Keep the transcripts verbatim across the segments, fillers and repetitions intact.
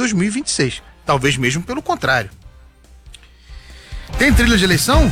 dois mil e vinte e seis. Talvez mesmo pelo contrário. Tem trilha de eleição?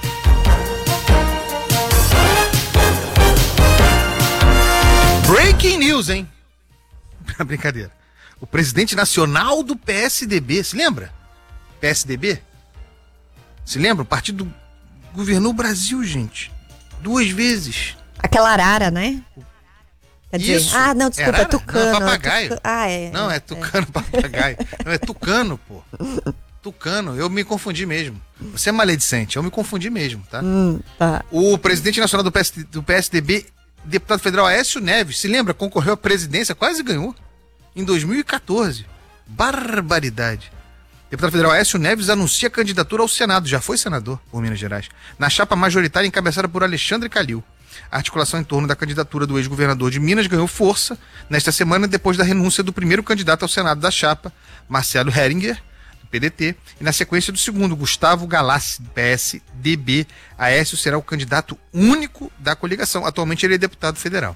Breaking news, hein? Brincadeira. O presidente nacional do P S D B, se lembra? P S D B? Se lembra? O partido governou o Brasil, gente. Duas vezes. Aquela arara, né? Quer dizer, Isso. ah, não, desculpa, é, é tucano. Não, é papagaio. É tucano. Ah, é. Não, é tucano, é. papagaio. Não, é tucano, pô. Tucano, eu me confundi mesmo. Você é maledicente, eu me confundi mesmo, tá? Hum, tá. O presidente nacional do, P S, do P S D B, deputado federal Aécio Neves, se lembra? Concorreu à presidência, quase ganhou. Em dois mil e quatorze. Barbaridade. Deputado federal Aécio Neves anuncia candidatura ao Senado, já foi senador por Minas Gerais, na chapa majoritária encabeçada por Alexandre Calil. A articulação em torno da candidatura do ex-governador de Minas ganhou força nesta semana depois da renúncia do primeiro candidato ao Senado da chapa, Marcelo Heringer, do P D T, e na sequência do segundo, Gustavo Galassi, do P S D B. Aécio será o candidato único da coligação. Atualmente ele é deputado federal.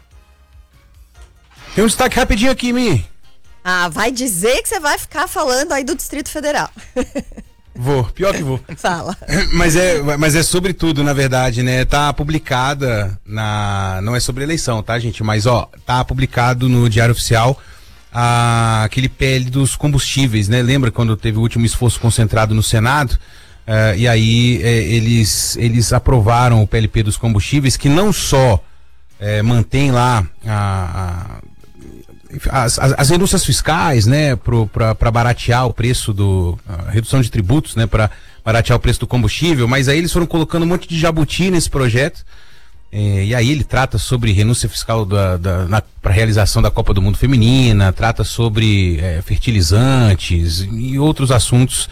Tem um destaque rapidinho aqui, Mi. Ah, vai dizer que você vai ficar falando aí do Distrito Federal. Vou, pior que vou. Fala. Mas é, mas é sobre tudo, na verdade, né? Tá publicada na... Não é sobre eleição, tá, gente? Mas, ó, tá publicado no Diário Oficial a, aquele P L dos combustíveis, né? Lembra quando teve o último esforço concentrado no Senado? Uh, e aí é, eles, eles aprovaram o P L P dos combustíveis, que não só é, mantém lá a... a As, as, as renúncias fiscais, né, para baratear o preço do... A redução de tributos, né, para baratear o preço do combustível, mas aí eles foram colocando um monte de jabuti nesse projeto, é, e aí ele trata sobre renúncia fiscal da, da, para realização da Copa do Mundo Feminina, trata sobre é, fertilizantes e outros assuntos,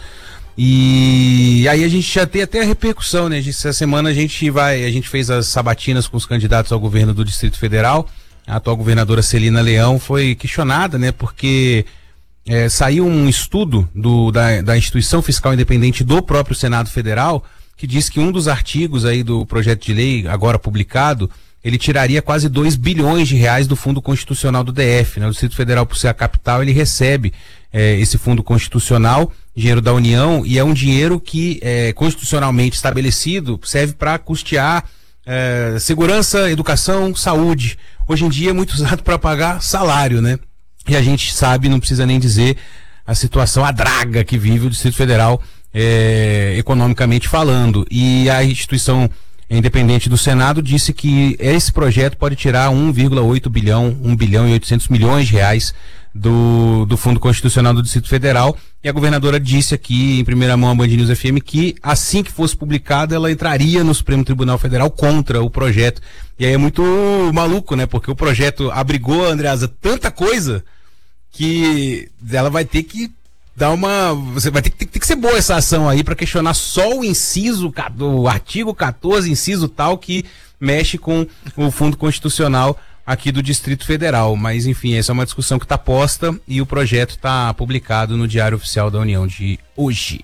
e aí a gente já tem até a repercussão, né, essa semana a gente vai, a gente fez as sabatinas com os candidatos ao governo do Distrito Federal. A atual governadora Celina Leão foi questionada, né, porque é, saiu um estudo do, da, da instituição fiscal independente do próprio Senado Federal, que diz que um dos artigos aí do projeto de lei, agora publicado, ele tiraria quase dois bilhões de reais do Fundo Constitucional do D F, né? O Distrito Federal, por ser a capital, ele recebe é, esse Fundo Constitucional, dinheiro da União, e é um dinheiro que, é, constitucionalmente estabelecido, serve para custear é, segurança, educação, saúde. Hoje em dia é muito usado para pagar salário, né? E a gente sabe, não precisa nem dizer, a situação, a draga que vive o Distrito Federal, é, economicamente falando. E a instituição independente do Senado disse que esse projeto pode tirar um vírgula oito bilhão, um bilhão e oitocentos milhões de reais do, do Fundo Constitucional do Distrito Federal. E a governadora disse aqui, em primeira mão, a Band News F M, que assim que fosse publicado, ela entraria no Supremo Tribunal Federal contra o projeto. E aí é muito maluco, né? Porque o projeto abrigou, Andreasa, tanta coisa que ela vai ter que dar uma... Você vai ter que, ter que ser boa essa ação aí para questionar só o inciso, o artigo quatorze, inciso tal, que mexe com o Fundo Constitucional aqui do Distrito Federal. Mas, enfim, essa é uma discussão que está posta e o projeto está publicado no Diário Oficial da União de hoje.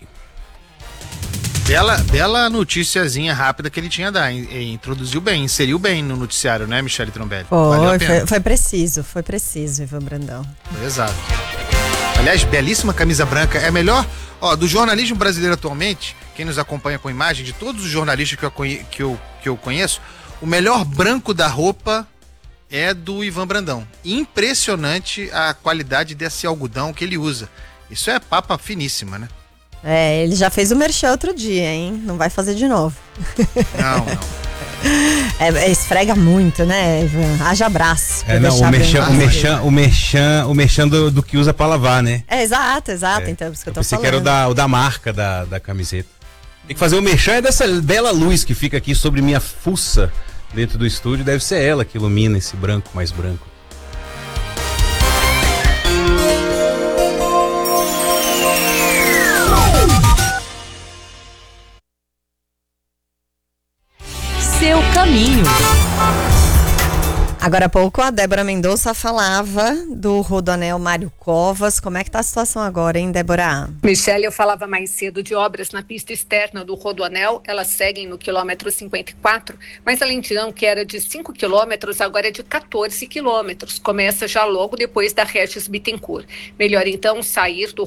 Bela, bela noticiazinha rápida que ele tinha a dar. Introduziu bem, inseriu bem no noticiário, né, Michele Trombelli? Foi, foi, foi preciso, foi preciso, Ivan Brandão. Exato. Aliás, belíssima camisa branca. É melhor, ó, do jornalismo brasileiro atualmente, quem nos acompanha com imagem, de todos os jornalistas que eu, que eu, que eu conheço, o melhor branco da roupa é do Ivan Brandão. Impressionante a qualidade desse algodão que ele usa. Isso é papa finíssima, né? É, ele já fez o merchan outro dia, hein? Não vai fazer de novo. Não, não. É, esfrega muito, né, Ivan? Haja abraço. É, não, o merchan, o merchan, o merchan, o merchan do, do que usa pra lavar, né? É, exato, exato. É. Então, é isso que eu tô eu pensei falando. que era o da, o da marca da, da camiseta. Tem que fazer o merchan é dessa bela luz que fica aqui sobre minha fuça dentro do estúdio. Deve ser ela que ilumina esse branco mais branco. Seu caminho. Agora há pouco a Débora Mendonça falava do Rodoanel Mário Covas. Como é que tá a situação agora, hein, Débora? Michele, eu falava mais cedo de obras na pista externa do Rodoanel. Elas seguem no quilômetro cinquenta e quatro, mas a lentidão, que era de cinco quilômetros, agora é de quatorze quilômetros. Começa já logo depois da Regis Bittencourt. Melhor então sair do